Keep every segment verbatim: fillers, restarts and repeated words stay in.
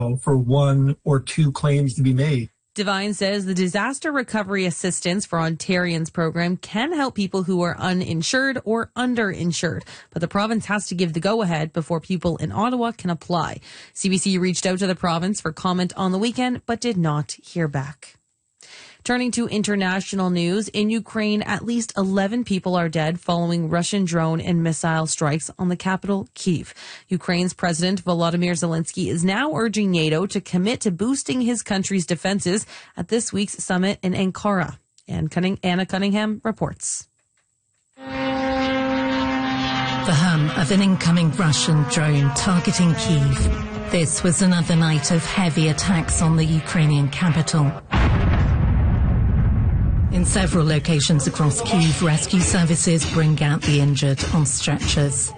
for one or two claims to be made. Devine says the Disaster Recovery Assistance for Ontarians program can help people who are uninsured or underinsured, but the province has to give the go-ahead before people in Ottawa can apply. C B C reached out to the province for comment on the weekend, but did not hear back. Turning to international news, in Ukraine, at least eleven people are dead following Russian drone and missile strikes on the capital, Kyiv. Ukraine's President Volodymyr Zelensky is now urging NATO to commit to boosting his country's defenses at this week's summit in Ankara. And Cunning- Anna Cunningham reports. The hum of an incoming Russian drone targeting Kyiv. This was another night of heavy attacks on the Ukrainian capital. In several locations across Kyiv, rescue services bring out the injured on stretchers.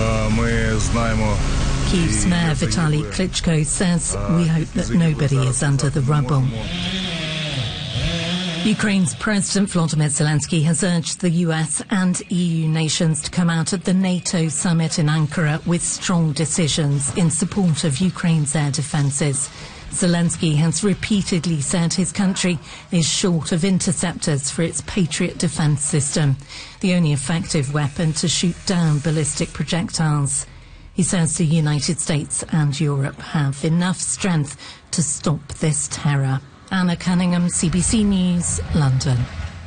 Kyiv's mayor Vitaly Klitschko says, "We hope that nobody is under the rubble." Ukraine's President Volodymyr Zelensky has urged the U S and E U nations to come out of the NATO summit in Ankara with strong decisions in support of Ukraine's air defences. Zelensky has repeatedly said his country is short of interceptors for its Patriot defence system, the only effective weapon to shoot down ballistic projectiles. He says the United States and Europe have enough strength to stop this terror. Anna Cunningham, C B C News, London.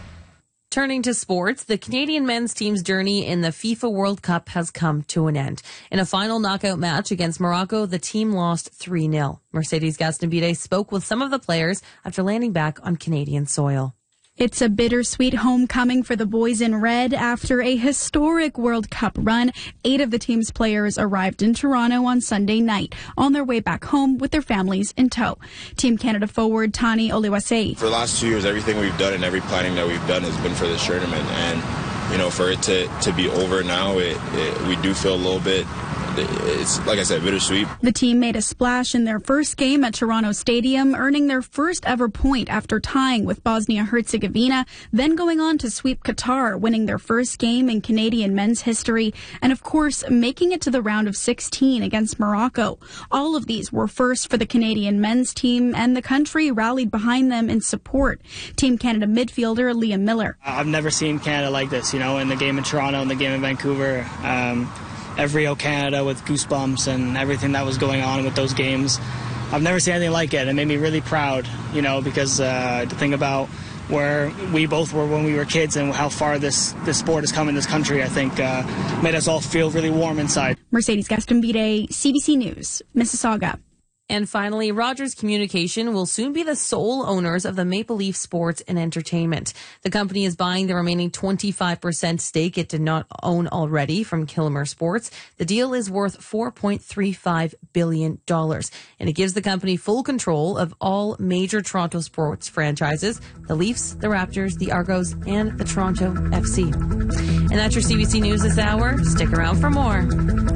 Turning to sports, the Canadian men's team's journey in the FIFA World Cup has come to an end. In a final knockout match against Morocco, the team lost three nil. Mercedes Gastambide spoke with some of the players after landing back on Canadian soil. It's a bittersweet homecoming for the boys in red after a historic World Cup run. Eight of the team's players arrived in Toronto on Sunday night on their way back home with their families in tow. Team Canada forward Tani Oluwase. For the last two years, everything we've done and every planning that we've done has been for this tournament. And, you know, for it to, to be over now, it, it, we do feel a little bit, it's, like I said, bittersweet. The team made a splash in their first game at Toronto Stadium, earning their first ever point after tying with Bosnia-Herzegovina, then going on to sweep Qatar, winning their first game in Canadian men's history, and of course, making it to the round of sixteen against Morocco. All of these were first for the Canadian men's team, and the country rallied behind them in support. Team Canada midfielder Liam Miller. I've never seen Canada like this, you know, in the game in Toronto and the game in Vancouver. Um, Every O Canada with goosebumps and everything that was going on with those games. I've never seen anything like it. It made me really proud, you know, because uh, to think about where we both were when we were kids and how far this, this sport has come in this country, I think uh, made us all feel really warm inside. Mercedes Gastambide, C B C News, Mississauga. And finally, Rogers Communication will soon be the sole owners of the Maple Leaf Sports and Entertainment. The company is buying the remaining twenty-five percent stake it did not own already from Kilmer Sports. The deal is worth four point three five billion dollars, and it gives the company full control of all major Toronto sports franchises, the Leafs, the Raptors, the Argos, and the Toronto F C. And that's your C B C News this hour. Stick around for more.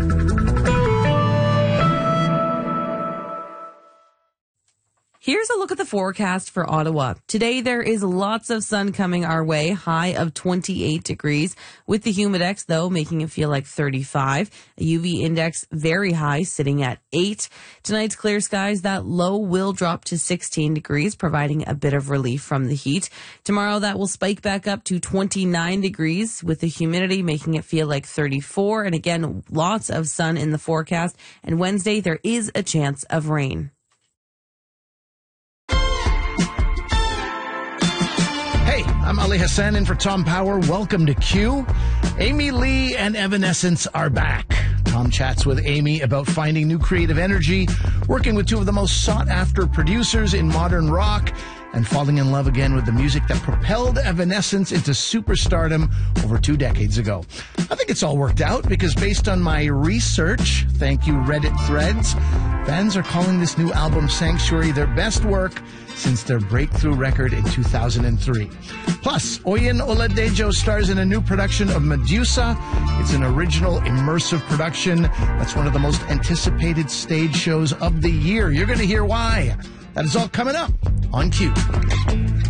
Here's a look at the forecast for Ottawa. Today, there is lots of sun coming our way, high of twenty-eight degrees, with the humidex, though, making it feel like thirty-five. A U V index very high, sitting at eight. Tonight's clear skies, that low will drop to sixteen degrees, providing a bit of relief from the heat. Tomorrow, that will spike back up to twenty-nine degrees, with the humidity making it feel like thirty-four. And again, lots of sun in the forecast. And Wednesday, there is a chance of rain. I'm Ali Hassan in for Tom Power. Welcome to Q. Amy Lee and Evanescence are back. Tom chats with Amy about finding new creative energy, working with two of the most sought-after producers in modern rock, and falling in love again with the music that propelled Evanescence into superstardom over two decades ago. I think it's all worked out because based on my research, thank you Reddit threads, fans are calling this new album Sanctuary their best work since their breakthrough record in two thousand three. Plus, Oyin Oladejo stars in a new production of Medusa. It's an original immersive production that's one of the most anticipated stage shows of the year. You're going to hear why. That is all coming up on Q.